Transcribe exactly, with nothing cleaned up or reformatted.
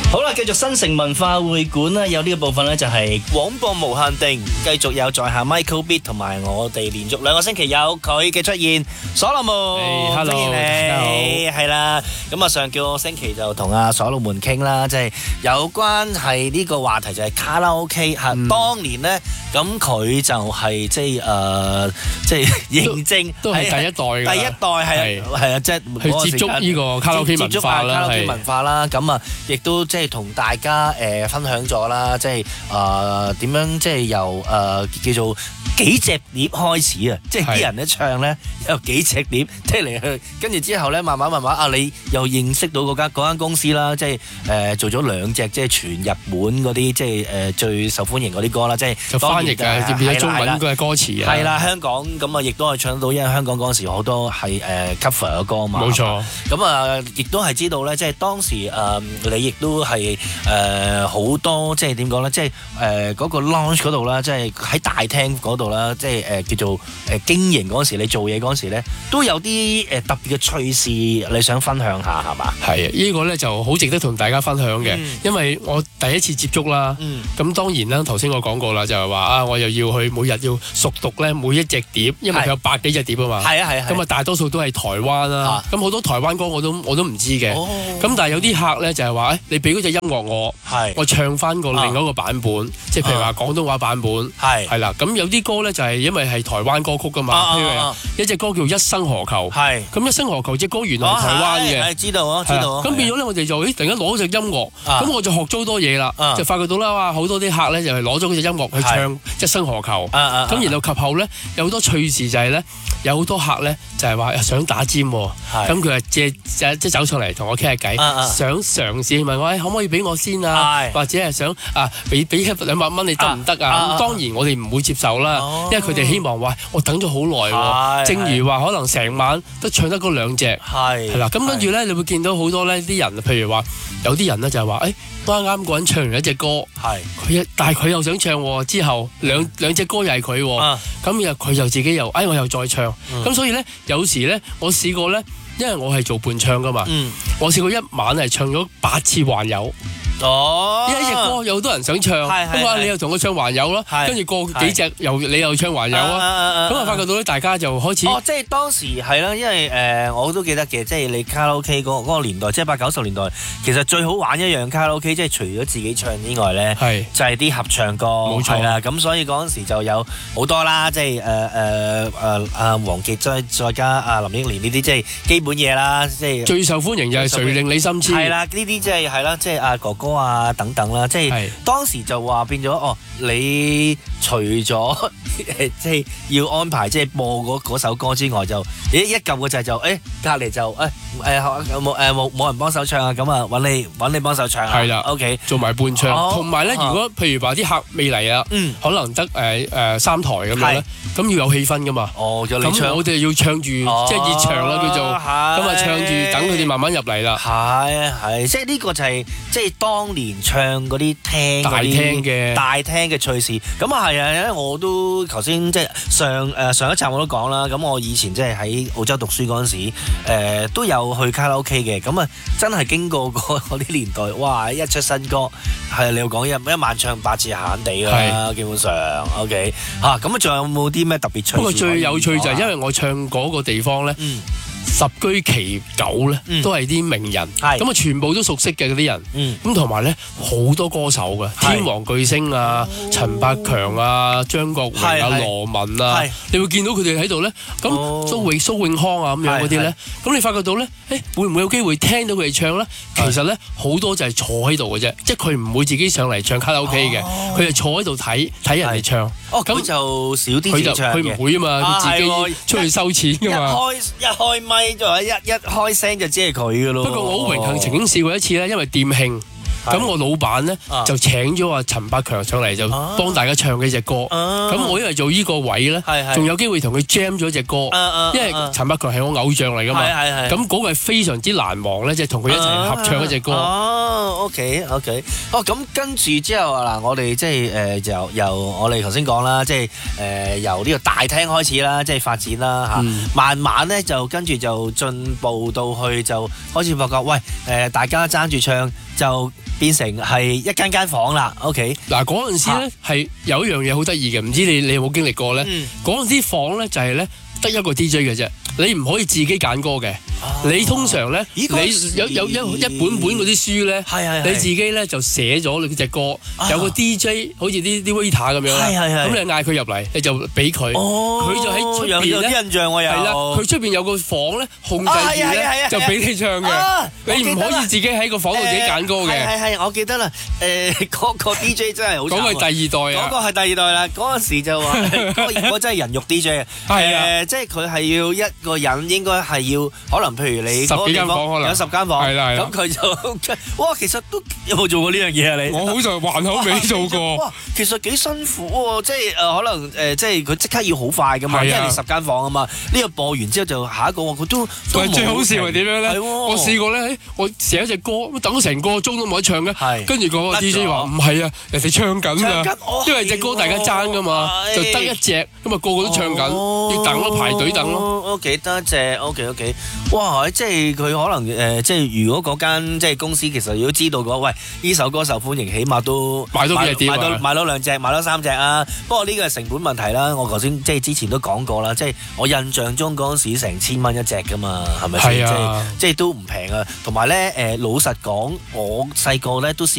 好啦，繼續新城文化會館啦，有呢個部分咧就係廣播無限定，繼續有在下 Michael Beat 同埋我哋連續兩個星期有佢嘅出現，所羅門， 誒，hello， 歡迎你，係啦，咁啊上個星期就同阿所羅門傾啦，即係有關係呢個話題就係卡拉 OK 嚇，當年咧咁佢就係即係誒即係認證都係第一代嘅， 第一代係係啊，即係去接觸呢個卡拉 OK 文化啦， 卡拉 OK 文化啦，咁啊亦都即係同大家誒分享咗啦，即係誒點樣即係由誒叫做幾隻碟開始啊！即係啲人咧唱咧有幾隻碟，即係嚟去跟住之後咧，慢慢慢慢啊，你又認識到嗰間嗰間公司啦，即係誒做咗兩隻即係全日本嗰啲即係誒最受歡迎嗰啲歌啦，即係就翻譯嘅，變變咗中文嘅歌詞啊！ 係啦，香港咁啊，亦都係唱得到，因為香港嗰陣時好多係誒 cover 嘅歌嘛。 冇錯。咁啊，亦都係知道咧，即係當時誒你亦都係誒好多即係點講咧，即係誒嗰個 launch 嗰度啦，即係喺大廳嗰度啦，即係誒叫做誒經營嗰陣時，你做嘢嗰陣時咧，都有啲誒特別嘅趣事，你想分享下係嘛？ 係啊，呢個咧就好值得同大家分享嘅，因為我第一次接觸啦。咁當然啦，頭先我講過啦，就係話啊，我又要去每日要熟讀咧每一隻碟，因為佢有百幾隻碟啊嘛。係啊係啊。咁啊，大多數都係台灣啦。咁好多台灣歌我都我都唔知嘅。咁但係有啲客咧就係話誒，你俾嗰隻音樂我，我唱翻個另外一個版本，即係譬如話廣東話版本。係係啦。咁有啲歌咧就係因為係台灣歌曲噶嘛。譬如一隻歌叫《一生何求》。係。咁《一生何求》隻歌原來係台灣嘅。係知道啊，知道啊。咁變咗咧，我哋就誒突然間攞隻音樂，咁我就學咗好多嘢啦，就發覺到啦，哇！好多啲客咧就係攞咗嗰隻音樂去唱《一生何求》。咁然後及後咧有好多趣事就係咧，有好多客咧就係話想打尖喎，咁佢係借即係走上嚟同我傾下偈，想嘗試問我可唔可以俾我先啊，或者係想啊俾俾兩百蚊你得唔得啊？咁當然我哋唔會接受啦，因為佢哋希望話我等咗好耐喎，正如話可能成晚都唱得嗰兩隻，係啦，咁跟住咧你會見到好多咧啲人，譬如話有啲人咧就係話誒啱啱個人唱完一隻歌，係佢但係佢又想唱喎，之後兩兩隻歌又係佢喎，咁又佢又自己又誒我又再唱，咁所以咧有時咧我試過咧，因為我係做伴唱噶嘛，我試過一晚係唱咗八次環遊。哦，因為一隻歌有好多人想唱，咁啊你又同佢唱環遊咯，跟住過幾隻又你又唱環遊啊，咁啊發覺到咧大家就開始哦，即係當時係啦，因為誒我都記得嘅，即係你卡拉 OK 嗰嗰個年代，即係八九十年代，其實最好玩一樣卡拉 OK，即係除咗自己唱之外咧，就係啲合唱歌，冇錯啦。咁所以嗰陣時就有好多啦，即係誒誒誒阿王傑再再加阿林憶蓮呢啲，即係基本嘢啦，即係最受歡迎就係誰令你心痴，係啦，呢啲即係係啦，即係阿哥哥啊等等啦，即係當時就話變咗哦，你除咗即係要安排即係播嗰嗰首歌之外，就咦一撳個掣就誒隔離就誒誒有冇誒冇冇人幫手唱啊？咁啊揾你揾你幫手唱啊？係啦 ，OK， 做埋伴唱，同埋咧，如果譬如話啲客未嚟啊，可能得誒誒三台咁樣咧，咁要有氣氛噶嘛。哦，有你唱，咁我哋要唱住即係熱場啦，叫做咁啊，唱住等佢哋慢慢入嚟啦。係係，即係呢個就係即係當年唱嗰啲廳大廳嘅大廳嘅趣事。咁啊係啊，因為我都頭先即係上誒上一集我都講啦。咁我以前即係喺澳洲讀書嗰陣時，誒都有去卡拉 OK 嘅。咁啊真係經過嗰啲年代，哇！一出新歌係你要講一一晚唱八次閒閒地啦，基本上 OK 嚇。咁啊仲有冇啲咩特別趣事？不過最有趣就係因為我唱嗰個地方咧。嗯十居其九咧，都係啲名人，咁啊全部都熟悉嘅嗰啲人，咁同埋咧好多歌手嘅，天王巨星啊，陳百強啊，張國榮啊，羅文啊，你會見到佢哋喺度咧，咁蘇永蘇永康啊咁樣嗰啲咧，咁你發覺到咧，誒會唔會有機會聽到佢哋唱咧？其實咧好多就係坐喺度嘅啫，即係佢唔會自己上嚟唱卡拉 OK 嘅，佢係坐喺度睇睇人哋唱。哦，咁就少啲唱嘅，佢唔會啊嘛，佢自己出去收錢噶嘛。一開一開咪就係一一開聲就知係佢噶咯。不過我好榮幸曾經試過一次咧，因為店慶。咁我老闆咧就請咗阿陳百強上嚟，就幫大家唱幾隻歌。咁我因為做呢個位咧，仲有機會同佢 jam 咗隻歌，因為陳百強係我偶像嚟噶嘛。咁嗰個係非常之難忘咧，即係同佢一齊合唱一隻歌。哦，OK OK。哦，咁跟住之後嗱，我哋即係誒由由我哋頭先講啦，即係誒由呢個大廳開始啦，即係發展啦嚇。慢慢咧就跟住就進步到去就開始發覺，喂誒大家爭住唱。 就變成係一間間房啦。OK， 嗱嗰陣時咧係有一樣嘢好得意嘅，唔知你你有冇經歷過咧？嗰陣時房咧就係咧得一個 D J 嘅啫，你唔可以自己揀歌嘅。你通常咧，你有有一一本本嗰啲書咧，你自己咧就寫咗你隻歌，有個 D J 好似啲啲 waiter 咁樣，咁你嗌佢入嚟，你就俾佢，佢就喺出邊咧。有啲印象我有。係啦，佢出邊有個房咧，控制住咧，就俾你唱嘅。你唔可以自己喺個房度自己揀歌嘅。 係係，我記得啦。誒，嗰個 D J 真係好。 嗰個係第二代啊。 嗰個係第二代啦。嗰陣時就話，嗰個真係人肉 D J 啊。係啊，即係佢係要一個人應該係要可能。譬如你十幾間房可能有十間房，係啦，咁佢就哇，其實都有冇做過呢樣嘢啊？你我好在還好未做過。 哇，其實幾辛苦喎，即係誒可能誒，即係佢即刻要好快噶嘛，因為你十間房啊嘛。呢個播完之後就下一個，佢都都冇。最好笑係點樣咧？我試過咧，我寫一隻歌，等咗成個鐘都冇得唱嘅，跟住嗰個 D J 話唔係啊，人哋唱緊啊，因為隻歌大家爭噶嘛，就得一隻，咁啊個個都唱緊，要等咯，排隊等咯。O K，得隻 O K O K，哇！即係佢可能誒、呃，即係如果嗰間即係公司其實如果知道嘅話，喂，呢首歌受歡迎，起碼都買多幾隻碟， 買到買到兩隻，買多三隻啊！不過呢個係成本問題啦。我頭先即係之前都講過啦，即係我印象中嗰陣時成千蚊一隻㗎嘛，係咪先？ 係啊， 即係即係都唔平啊！同埋咧誒，老實講，我細個咧都試